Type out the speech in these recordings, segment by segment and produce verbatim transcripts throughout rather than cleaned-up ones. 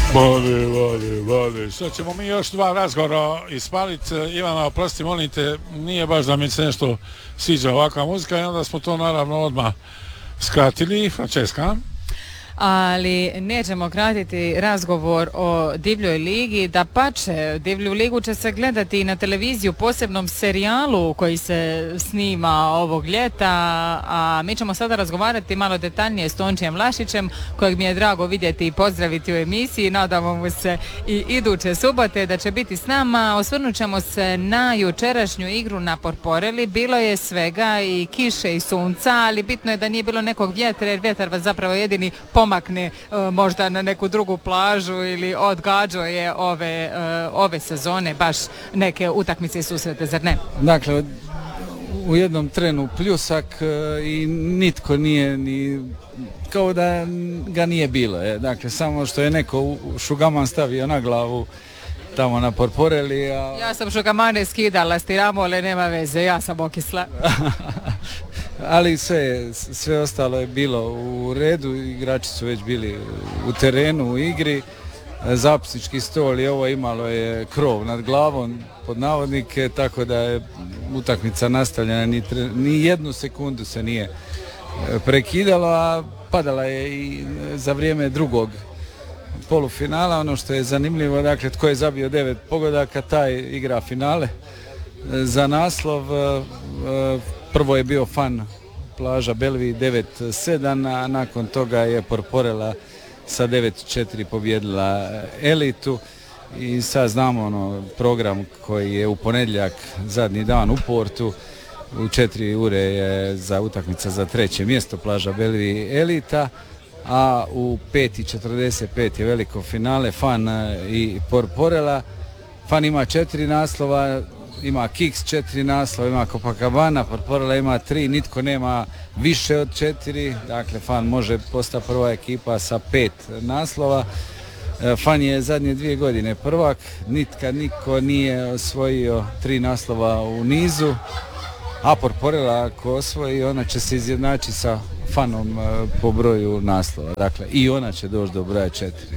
Bode, bode, bode. Sad ćemo mi još dva razgovora ispaliti. Ivana, oprosti, molim te, nije baš da mi se nešto sviđa ovakva muzika i onda smo to naravno odmah skratili. Francesca? Ali nećemo kratiti razgovor o Divljoj ligi, da pače, Divlju ligu će se gledati i na televiziju, posebnom serijalu koji se snima ovog ljeta, a mi ćemo sada razgovarati malo detaljnije s Tončijem Vlašićem, kojeg mi je drago vidjeti i pozdraviti u emisiji, nadamo mu se i iduće subote da će biti s nama. Osvrnut ćemo se na jučerašnju igru na Porporeli, bilo je svega i kiše i sunca, ali bitno je da nije bilo nekog vjetra, jer vjetar vas zapravo jedini pomakne uh, možda na neku drugu plažu ili odgađao je ove, uh, ove sezone baš neke utakmice i susrete, zar ne? Dakle, u jednom trenu pljusak uh, i nitko nije ni, kao da ga nije bilo. Je. Dakle, samo što je neko šugaman stavio na glavu tamo na Porporeli. A... Ja sam šugamane skidala s tiramole, nema veze, ja sam okisla. Ali sve, sve ostalo je bilo u redu, igrači su već bili u terenu, u igri, zapisnički stol i ovo imalo je krov nad glavom pod navodnike, tako da je utakmica nastavljena, ni, ni jednu sekundu se nije prekidalo, a padala je i za vrijeme drugog polufinala. Ono što je zanimljivo, dakle, tko je zabio devet pogodaka, taj igra finale za naslov. Prvo je bio Fan plaža Belvi devet sedam, a nakon toga je Porporela sa devet četiri pobjedila Elitu i sad znamo ono program koji je u ponedjeljak zadnji dan u Portu, u četiri ure je za utakmica za treće mjesto plaža Belvi Elita, a u pet i četrdeset pet je veliko finale Fan i Porporela. Fan ima četiri naslova, ima Kiks četiri naslova, ima Copacabana, Porporela ima tri, nitko nema više od četiri, dakle Fan može postati prva ekipa sa pet naslova. Fan je zadnje dvije godine prvak, nitka niko nije osvojio tri naslova u nizu, a Porporela ako osvoji, ona će se izjednačiti sa Fanom po broju naslova, dakle i ona će doći do broja četiri.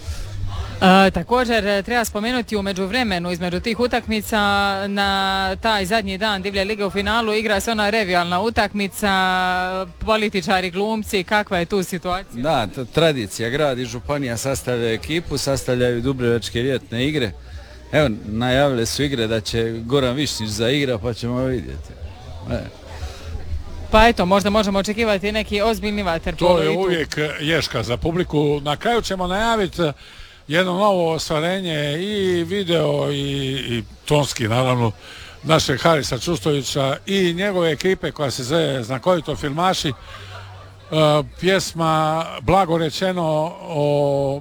E, također treba spomenuti u međuvremenu između tih utakmica na taj zadnji dan Divlje lige u finalu igra se ona revijalna utakmica, političari, glumci, kakva je tu situacija? Da, to tradicija, grad i županija sastavljaju ekipu, sastavljaju Dubrovačke ljetne igre. Evo, najavile su igre da će Goran Višnjić zaigra, pa ćemo vidjeti. E. Pa eto, možda možemo očekivati neki ozbiljni vaterpolo. To je uvijek ješka za publiku. Na kraju ćemo najaviti jedno novo ostvarenje i video i, i tonski naravno našeg Harisa Čustovića i njegove ekipe koja se zove Znakovito filmaši. Uh, pjesma blago rečeno o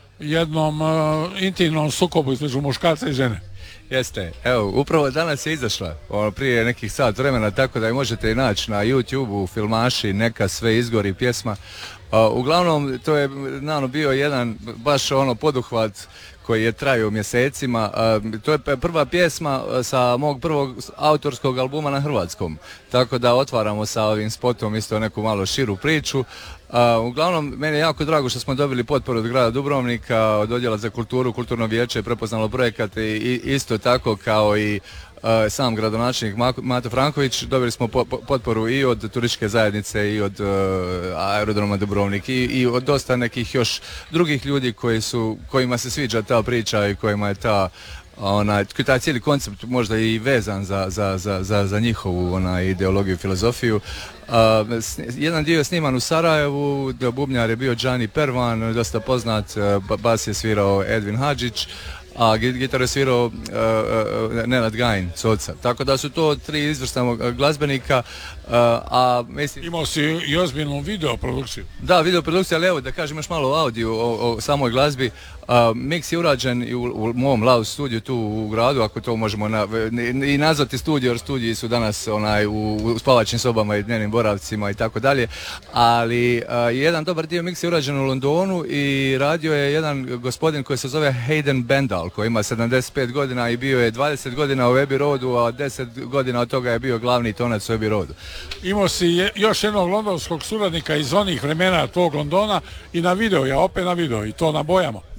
jednom uh, intimnom sukobu između muškarca i žene. Jeste, evo, upravo danas je izašla, ono, prije nekih sat vremena, tako da je možete i naći na YouTube-u, filmaši, neka sve izgori pjesma. Uh, uglavnom, to je naravno bio jedan baš ono poduhvat koji je trajao mjesecima. Uh, to je prva pjesma sa mog prvog autorskog albuma na hrvatskom, tako da otvaramo sa ovim spotom isto neku malo širu priču. Uh, uglavnom, meni je jako drago što smo dobili potporu od grada Dubrovnika, od Odjela za kulturu, kulturno vijeće je prepoznalo projekat i, i isto tako kao i uh, sam gradonačelnik Mato Franković, dobili smo po, po, potporu i od turističke zajednice i od uh, aerodroma Dubrovnik i, i od dosta nekih još drugih ljudi koji su, kojima se sviđa ta priča i kojima je ta onaj, taj cijeli koncept možda i vezan za, za, za, za, za njihovu onaj, ideologiju i filozofiju. Uh, jedan dio je sniman u Sarajevu, bubnjar je bio Gianni Pervan, dosta poznat, uh, bas je svirao Edvin Hadžić, a gitaru je svirao uh, uh, Nenad Gajin, Coca. Tako da su to tri izvrsna glazbenika. Uh, a mislim... Imao si i ozbiljnu videoprodukciju. Da, videoprodukcija, ali evo da kažem još malo o audiju, o, o samoj glazbi. Uh, mix je urađen i u, u mom Loud studiju tu u gradu, ako to možemo na, i nazvati studio, jer studiji su danas onaj, u, u spavačim sobama i dnevnim boravcima i tako dalje. Ali uh, jedan dobar dio mix je urađen u Londonu i radio je jedan gospodin koji se zove Hayden Bendal, koji ima sedamdeset pet godina i bio je dvadeset godina u Abbey Roadu, a deset godina od toga je bio glavni tonac u Abbey Roadu. Imao si je, još jednog londonskog suradnika iz onih vremena tog Londona i na video, ja opet na video i to na bojama.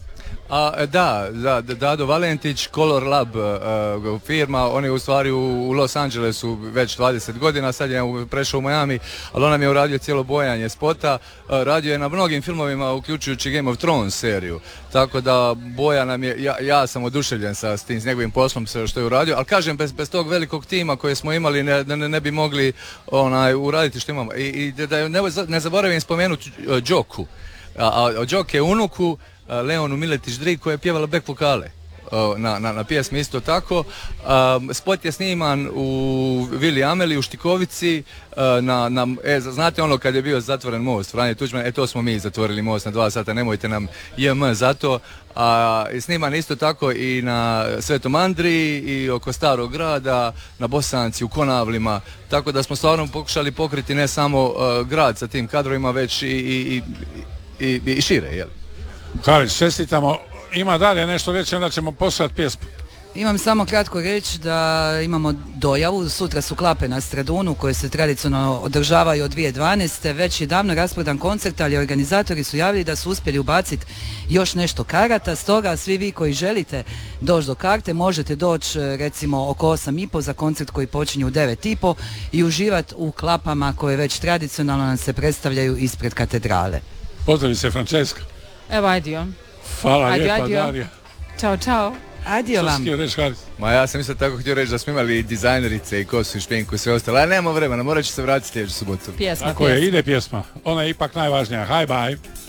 A, da, da, Dado Valentić, Color Lab uh, firma, on je u stvari u, u Los Angelesu već dvadeset godina, sad je prešao u Miami, ali on nam je uradio cijelo bojanje spota, uh, radio je na mnogim filmovima, uključujući Game of Thrones seriju, tako da boja nam je, ja, ja sam oduševljen sa s tim, s njegovim poslom što je uradio, ali kažem, bez, bez tog velikog tima koje smo imali ne, ne, ne bi mogli onaj, uraditi što imamo. I, i da ne, ne zaboravim spomenuti uh, Đoku, a, a Đok je unuku Leonu Miletić-Drig koja je pjevala back vokale na, na, na pjesmi isto tako. Um, spot je sniman u Vili Ameli u Štikovici, na, na, e, znate ono kad je bio zatvoren most Franje Tuđman, e to smo mi zatvorili most na dva sata, nemojte nam J M za to. A, sniman isto tako i na Svetom Andriji i oko Starog grada, na Bosanci, u Konavlima, tako da smo stvarno pokušali pokriti ne samo uh, grad sa tim kadrovima, već i, i, i, i, i šire, jel? Haris, čestitamo. Ima dalje nešto reći, onda ćemo poslati pjesmu. Imam samo kratko reći da imamo dojavu, sutra su Klape na Stradunu koje se tradicionalno održavaju od dvije tisuće dvanaeste. Već je davno rasprodan koncert, ali organizatori su javili da su uspjeli ubaciti još nešto karata, stoga svi vi koji želite doći do karte možete doći recimo oko osam i po za koncert koji počinje u devet i po i uživati u Klapama koje već tradicionalno nam se predstavljaju ispred katedrale. Pozdravi se, Francesca. Evo, adio. Hvala adio, lijepa, adio. Darija. Ćao, čao. Adio vam. Ma ja sam isto tako htio reći da smo imali dizajnerice i kosu i špinku i sve ostalo, ali nema vremena, morat ću se vratiti sljedeću subotu. Pjesma, Tako pjesma. je, ide pjesma. Ona je ipak najvažnija. Hi, bye.